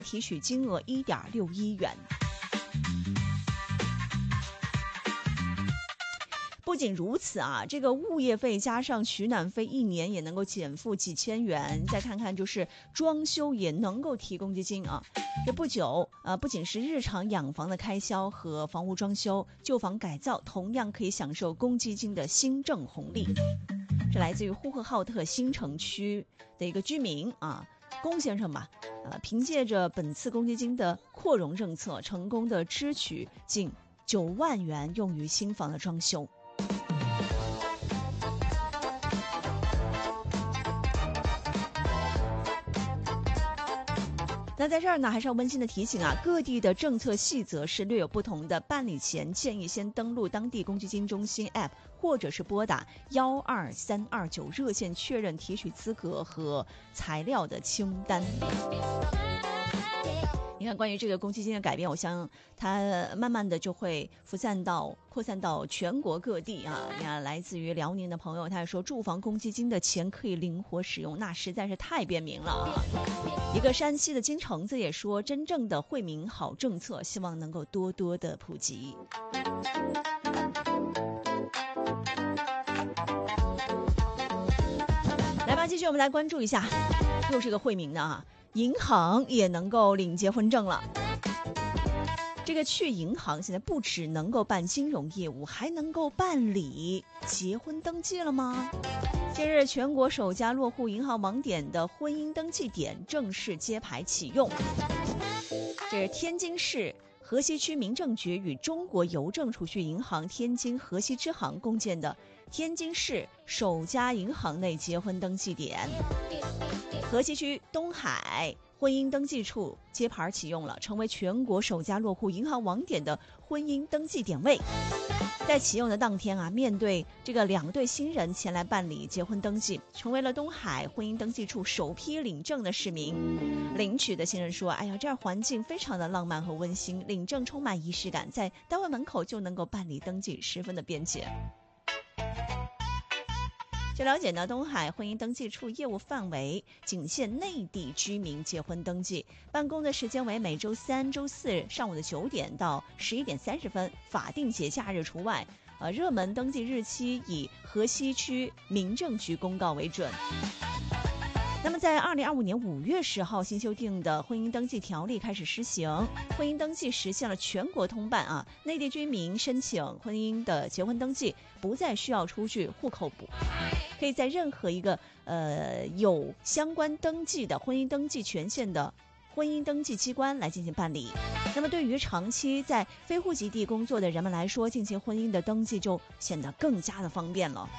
提取金额1.6亿元。不仅如此啊，这个物业费加上取暖费1年也能够减负几千元。再看看就是装修也能够提公积金啊。这不久不仅是日常养房的开销和房屋装修，旧房改造同样可以享受公积金的新政红利。这来自于呼和浩特新城区的一个居民啊，龚先生吧，凭借着本次公积金的扩容政策，成功的支取近9万元用于新房的装修。那在这儿呢，还是要温馨的提醒啊，各地的政策细则是略有不同的，办理前建议先登录当地公积金中心 App， 或者是拨打12329热线确认提取资格和材料的清单。你看，关于这个公积金的改变，我相信它慢慢的就会扩散到全国各地啊！你看，来自于辽宁的朋友，他说住房公积金的钱可以灵活使用，那实在是太便民了啊！一个山西的金橙子也说，真正的惠民好政策，希望能够多多的普及。来吧，继续我们来关注一下，又是个惠民的啊！银行也能够领结婚证了。这个去银行现在不只能够办金融业务，还能够办理结婚登记了吗？近日，全国首家落户银行网点的婚姻登记点正式揭牌启用。这是天津市河西区民政局与中国邮政储蓄银行天津河西支行共建的天津市首家银行内结婚登记点。河西区东海婚姻登记处揭牌启用了，成为全国首家落户银行网点的婚姻登记点位。在启用的当天啊，面对这个2对新人前来办理结婚登记，成为了东海婚姻登记处首批领证的市民。领取的新人说：“哎呀，这儿环境非常的浪漫和温馨，领证充满仪式感，在单位门口就能够办理登记，十分的便捷。”据了解呢，东海婚姻登记处业务范围仅限内地居民结婚登记，办公的时间为每周3、周4上午的9点到11点30分，法定节假日除外。热门登记日期以河西区民政局公告为准。那么在2025年5月10号新修订的婚姻登记条例开始施行，婚姻登记实现了全国通办啊，内地居民申请婚姻的结婚登记不再需要出具户口簿，可以在任何一个有相关登记的婚姻登记权限的婚姻登记机关来进行办理。那么对于长期在非户籍地工作的人们来说，进行婚姻的登记就显得更加的方便了。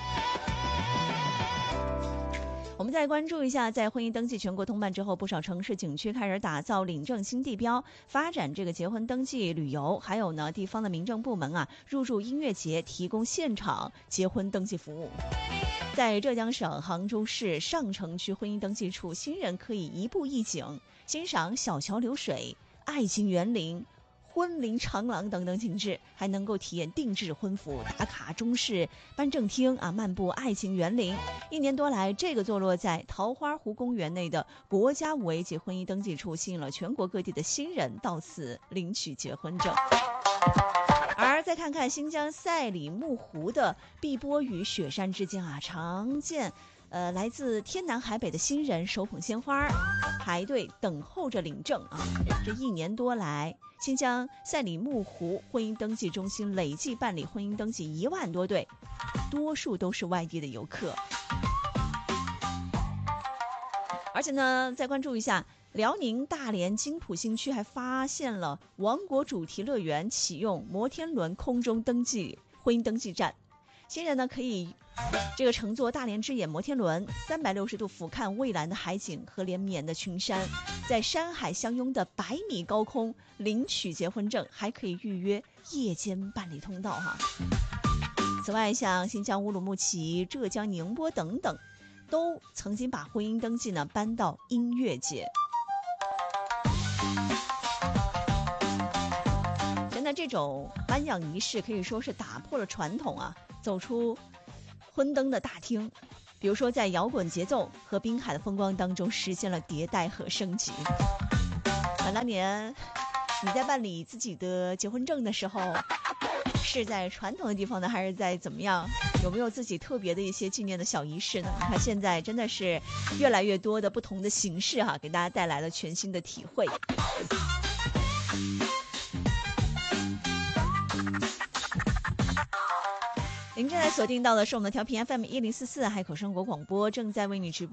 我们再关注一下，在婚姻登记全国通办之后，不少城市景区开始打造领证新地标，发展这个结婚登记旅游，还有呢，地方的民政部门啊，入驻音乐节，提供现场结婚登记服务。在浙江省杭州市上城区婚姻登记处，新人可以一步一景，欣赏小桥流水、爱情园林、婚龄长廊等等景致，还能够体验定制婚服、打卡中式办证厅啊，漫步爱情园林。1年多来，这个坐落在桃花湖公园内的国家5A级婚姻登记处，吸引了全国各地的新人到此领取结婚证。而再看看新疆赛里木湖的碧波与雪山之间啊，常见来自天南海北的新人手捧鲜花，排队等候着领证啊！这1年多来，新疆赛里木湖婚姻登记中心累计办理婚姻登记1万多对，多数都是外地的游客。而且呢，再关注一下，辽宁大连金浦新区还发现了王国主题乐园启用摩天轮空中登记婚姻登记站，新人呢可以这个乘坐大连之眼摩天轮，360度俯瞰蔚蓝的海景和连绵的群山，在山海相拥的100米高空领取结婚证，还可以预约夜间办理通道哈。此外，像新疆乌鲁木齐、浙江宁波等等，都曾经把婚姻登记呢搬到音乐节。现在这种颁奖仪式可以说是打破了传统啊，走出婚登的大厅，比如说在摇滚节奏和滨海的风光当中实现了迭代和升级。 想当年你在办理自己的结婚证的时候，是在传统的地方呢，还是在怎么样？有没有自己特别的一些纪念的小仪式呢？你看现在真的是越来越多的不同的形式哈，给大家带来了全新的体会。您正在锁定到的是我们的调频 FM 1044海口生活广播，正在为你直播